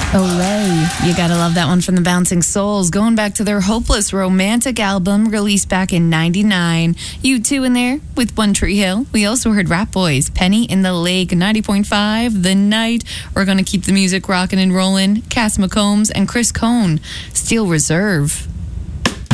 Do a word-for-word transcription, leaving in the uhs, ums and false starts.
Olay. You gotta love that one from the Bouncing Souls. Going back to their Hopeless Romantic album released back in ninety-nine. U two in there with One Tree Hill. We also heard Rap Boys, Penny in the Lake, ninety point five, The Night. We're gonna keep the music rocking and rolling. Cass McCombs and Chris Cone, Steel Reserve.